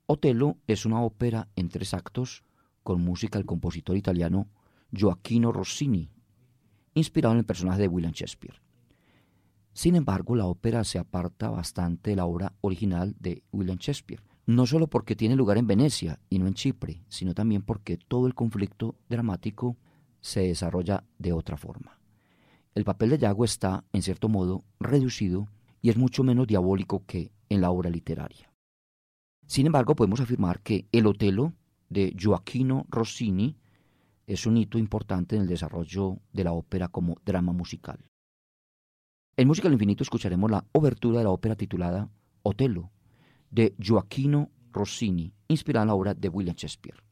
Otello es una ópera en 3 actos con música del compositor italiano Gioachino Rossini, inspirado en el personaje de William Shakespeare. Sin embargo, la ópera se aparta bastante de la obra original de William Shakespeare, no solo porque tiene lugar en Venecia y no en Chipre, sino también porque todo el conflicto dramático se desarrolla de otra forma. El papel de Iago está, en cierto modo, reducido y es mucho menos diabólico que en la obra literaria. Sin embargo, podemos afirmar que el Otello de Gioachino Rossini es un hito importante en el desarrollo de la ópera como drama musical. En Música al Infinito escucharemos la obertura de la ópera titulada Otello de Gioachino Rossini, inspirada en la obra de William Shakespeare.